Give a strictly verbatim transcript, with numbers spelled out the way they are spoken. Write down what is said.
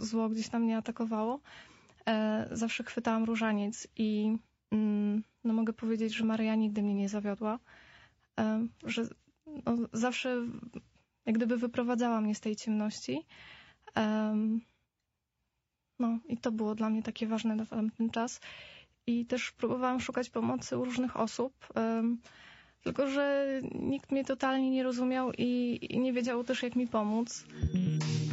zło gdzieś tam mnie atakowało, e, zawsze chwytałam różaniec i mm, no mogę powiedzieć, że Maryja nigdy mnie nie zawiodła, e, że no, zawsze jak gdyby wyprowadzała mnie z tej ciemności. E, no i to było dla mnie takie ważne na tamten czas. I też próbowałam szukać pomocy u różnych osób, um, tylko że nikt mnie totalnie nie rozumiał i, i nie wiedział też, jak mi pomóc.